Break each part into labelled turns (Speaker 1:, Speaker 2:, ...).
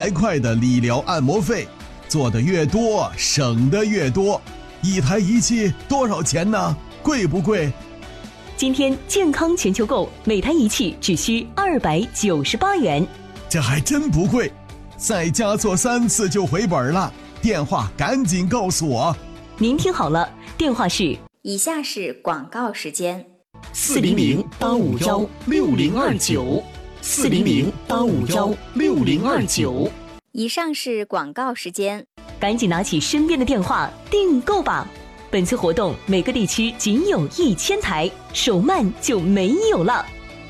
Speaker 1: 100块的理疗按摩费，做的越多省的越多。一台仪器多少钱呢？贵不贵？
Speaker 2: 今天健康全球购每台仪器只需298元，
Speaker 1: 这还真不贵，再加做3次就回本了。电话赶紧告诉我。
Speaker 2: 您听好了，电话是
Speaker 3: 以下是广告时间
Speaker 2: ：400-851-6029，400-851-6029。
Speaker 3: 以上是广告时间，
Speaker 2: 赶紧拿起身边的电话订购吧。本次活动每个地区仅有1000台，手慢就没有了。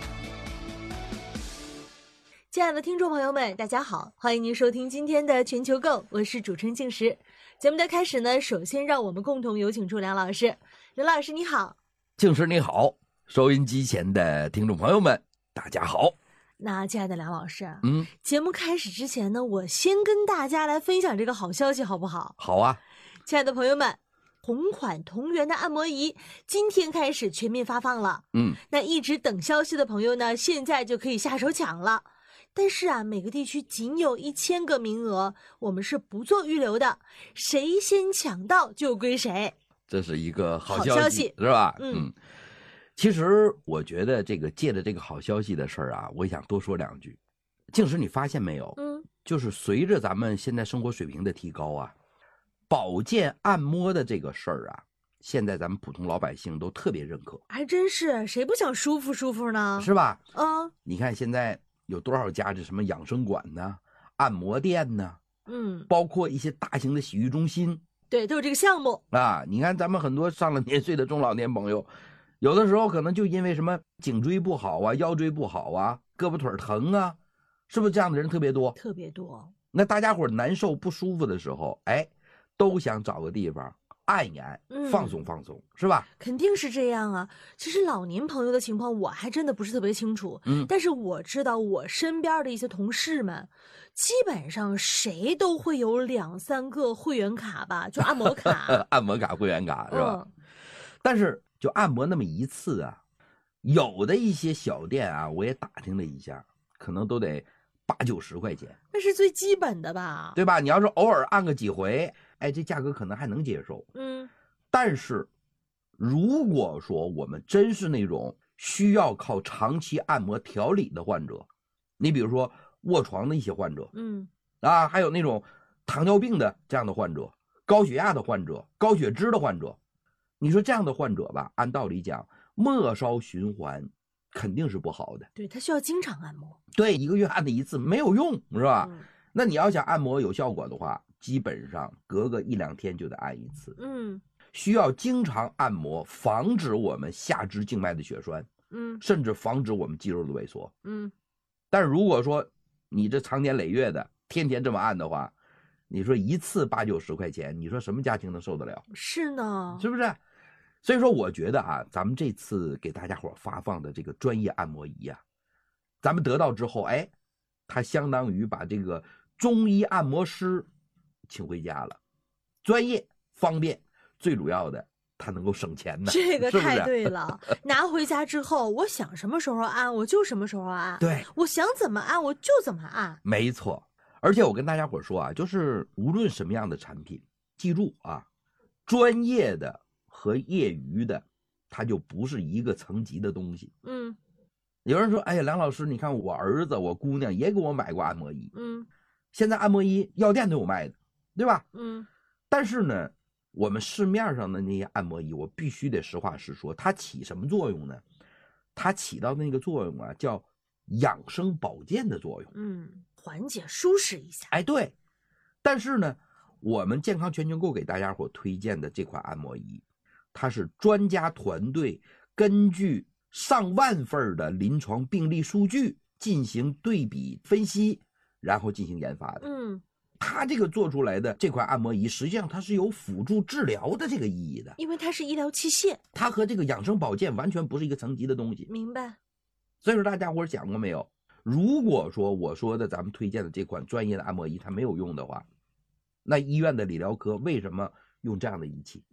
Speaker 4: 亲爱的听众朋友们，大家好，欢迎您收听今天的全球购，我是主持人静时。节目的开始呢，首先让我们共同有请出梁老师。梁老师你好。
Speaker 5: 静时你好，收音机前的听众朋友们大家好。
Speaker 4: 那亲爱的梁老师，节目开始之前呢，我先跟大家来分享这个好消息好不好？
Speaker 5: 好啊。
Speaker 4: 亲爱的朋友们，同款同源的按摩仪今天开始全面发放了。那一直等消息的朋友呢，现在就可以下手抢了。但是啊，每个地区仅有1000个名额，我们是不做预留的，谁先抢到就归谁。
Speaker 5: 这是一个好消息是吧？其实我觉得这个借着这个好消息的事儿啊，我想多说2句。静时你发现没有？就是随着咱们现在生活水平的提高啊，保健按摩的这个事儿啊，现在咱们普通老百姓都特别认可。
Speaker 4: 还真是，谁不想舒服舒服呢？
Speaker 5: 是吧？你看现在有多少家这什么养生馆呢、按摩店呢？包括一些大型的洗浴中心，
Speaker 4: 对，都有这个项目
Speaker 5: 啊。你看咱们很多上了年岁的中老年朋友，有的时候可能就因为什么颈椎不好啊、腰椎不好啊、胳膊腿疼啊，是不是这样的人特别多？
Speaker 4: 特别多。
Speaker 5: 那大家伙难受不舒服的时候，都想找个地方按一按，放松放松，是吧？
Speaker 4: 肯定是这样啊。其实老年朋友的情况我还真的不是特别清楚，但是我知道我身边的一些同事们，基本上谁都会有2、3个会员卡吧，就按摩卡。
Speaker 5: 按摩卡、会员卡是吧？但是就按摩那么一次啊，有的一些小店啊，我也打听了一下，可能都得80、90块钱。
Speaker 4: 那是最基本的吧？
Speaker 5: 对吧？你要是偶尔按个几回，这价格可能还能接受。但是如果说我们真是那种需要靠长期按摩调理的患者，你比如说卧床的一些患者，还有那种糖尿病的这样的患者、高血压的患者、高血脂的患者，你说这样的患者吧，按道理讲，末梢循环肯定是不好的。
Speaker 4: 对，他需要经常按摩。
Speaker 5: 对，1个月按的一次没有用，是吧？那你要想按摩有效果的话，基本上隔个1、2天就得按一次。需要经常按摩，防止我们下肢静脉的血栓，甚至防止我们肌肉的萎缩。但是如果说你这长年累月的天天这么按的话，你说一次80、90块钱，你说什么家庭能受得了？
Speaker 4: 是呢，
Speaker 5: 是不是？所以说我觉得啊，咱们这次给大家伙发放的这个专业按摩仪啊，咱们得到之后，它相当于把这个中医按摩师请回家了，专业方便，最主要的它能够省钱呢。
Speaker 4: 这个太对了。拿回家之后，我想什么时候按我就什么时候按，
Speaker 5: 对，
Speaker 4: 我想怎么按我就怎么按。
Speaker 5: 没错。而且我跟大家伙说啊，就是无论什么样的产品，记住啊，专业的和业余的它就不是一个层级的东西。有人说，梁老师，你看我儿子我姑娘也给我买过按摩仪，现在按摩仪药店都有卖的，对吧？但是呢，我们市面上的那些按摩仪，我必须得实话实说，它起什么作用呢？它起到那个作用啊，叫养生保健的作用。
Speaker 4: 缓解舒适一下。
Speaker 5: 对。但是呢，我们健康全球购给大家伙推荐的这款按摩仪，它是专家团队根据上万份的临床病例数据进行对比分析，然后进行研发的。它这个做出来的这款按摩仪，实际上它是有辅助治疗的这个意义的，
Speaker 4: 因为它是医疗器械，
Speaker 5: 它和这个养生保健完全不是一个层级的东西。
Speaker 4: 明白。
Speaker 5: 所以说大家伙想过没有，如果说我说的咱们推荐的这款专业的按摩仪它没有用的话，那医院的理疗科为什么用这样的仪器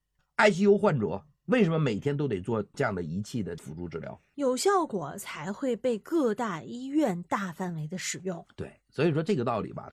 Speaker 5: ？ICU 患者为什么每天都得做这样的仪器的辅助治疗？
Speaker 4: 有效果才会被各大医院大范围的使用。
Speaker 5: 对，所以说这个道理吧，